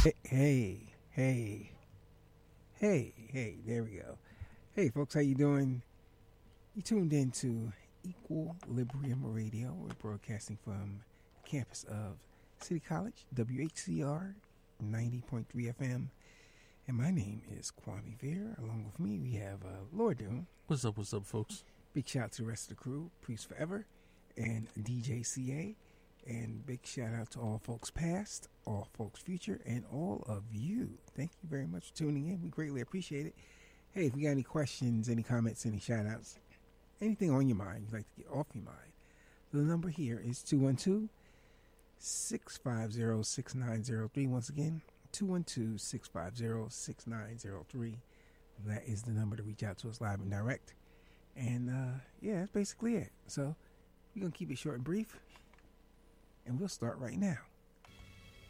Hey, there we go. Hey, folks, how you doing? You tuned in to Equilibrium Radio. We're broadcasting from the campus of City College, WHCR 90.3 FM. And my name is Kwame Veer. Along with me, we have Lord Doom. What's up, folks? Big shout out to the rest of the crew, Priest Forever, and DJ CA. And big shout out to all folks past, all folks future, and all of you. Thank you very much for tuning in. We greatly appreciate it. Hey, if you got any questions, any comments, any shout outs, anything on your mind you'd like to get off your mind, the number here is 212-650-6903. Once again, 212-650-6903. That is the number to reach out to us live and direct. And that's basically it. So we're going to keep it short and brief. And we'll start right now.